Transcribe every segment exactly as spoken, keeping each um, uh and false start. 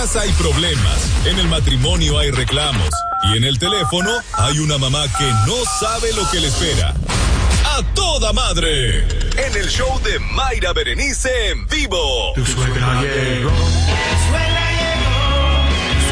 Hay problemas, en el matrimonio hay reclamos y en el teléfono hay una mamá que no sabe lo que le espera. ¡A toda madre! En el show de Mayra Berenice en vivo. Tu suegra llegó. Tu suegra llegó.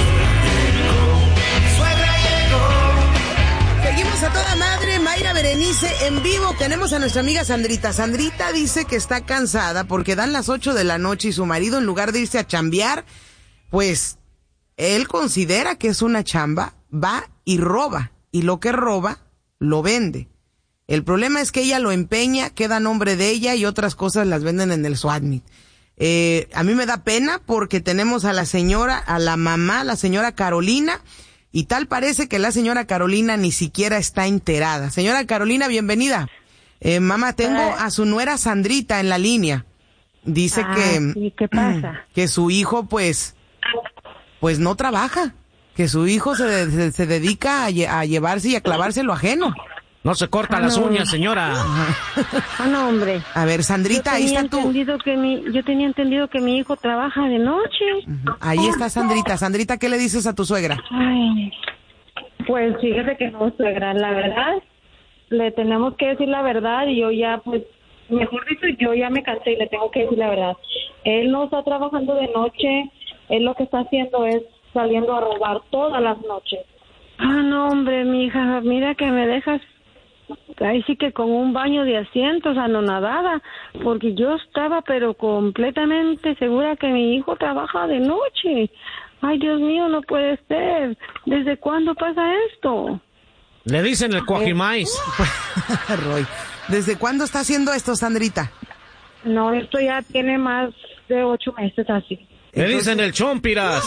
Tu suegra llegó. Seguimos a toda madre, Mayra Berenice en vivo. Tenemos a nuestra amiga Sandrita. Sandrita dice que está cansada porque dan las ocho de la noche y su marido, en lugar de irse a chambear, pues él considera que es una chamba, va y roba, y lo que roba, lo vende. El problema es que ella lo empeña, queda a nombre de ella y otras cosas las venden en el SWATMIT. Eh, a mí me da pena porque tenemos a la señora, a la mamá, la señora Carolina, y tal parece que la señora Carolina ni siquiera está enterada. Señora Carolina, bienvenida. Eh, mamá, tengo a su nuera Sandrita en la línea. Dice ah, que... ¿Y qué pasa? Que su hijo, pues... pues no trabaja, que su hijo se, se, se dedica a, lle, a llevarse y a clavarse lo ajeno. No se corta ah, las no. uñas, señora. Ah, no, hombre. A ver, Sandrita, ahí está tú. Que mi, yo tenía entendido que mi hijo trabaja de noche. Uh-huh. Ahí está Sandrita. Sandrita, ¿qué le dices a tu suegra? Ay, pues fíjate que no, suegra, la verdad, le tenemos que decir la verdad y yo ya, pues, mejor dicho, yo ya me cansé y le tengo que decir la verdad. Él no está trabajando de noche. Él lo que está haciendo es saliendo a robar todas las noches. Ah, no, hombre, mija, mira que me dejas ahí sí que con un baño de asientos, anonadada, porque yo estaba pero completamente segura que mi hijo trabaja de noche. Ay, Dios mío, no puede ser. ¿Desde cuándo pasa esto? Le dicen el cuajimais. Roy, ¿desde cuándo está haciendo esto, Sandrita? No, esto ya tiene más de ocho meses así. Le dicen el chompiras.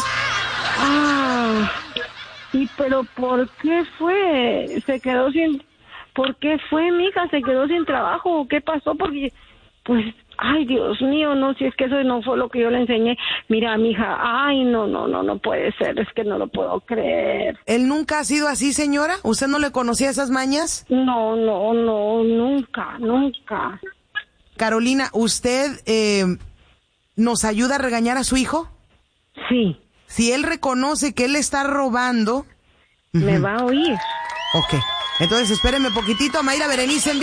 Ah, y pero ¿por qué fue? Se quedó sin... ¿Por qué fue, mija? ¿Se quedó sin trabajo? ¿Qué pasó? Porque, pues, ay, Dios mío, no, si es que eso no fue lo que yo le enseñé. Mira, mija, ay, no, no, no, no puede ser, es que no lo puedo creer. ¿Él nunca ha sido así, señora? ¿Usted no le conocía esas mañas? No, no, no, nunca, nunca. Carolina, ¿usted eh, nos ayuda a regañar a su hijo? Sí. Si él reconoce que él está robando... Me uh-huh. va a oír. Ok. Entonces, espérenme poquitito, Mayra Berenice en vivo.